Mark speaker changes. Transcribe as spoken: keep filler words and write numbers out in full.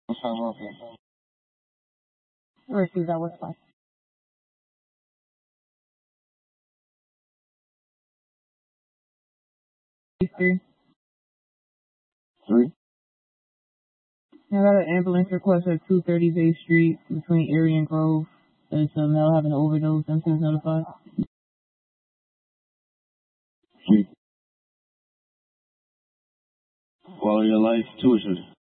Speaker 1: What's time okay?
Speaker 2: Receive that was fine. Three.
Speaker 1: Three?
Speaker 2: I got an ambulance request at two thirty Bay Street between Erie and Grove. There's a male having an overdose. M P is notified.
Speaker 1: Three. Quality of life, two issues.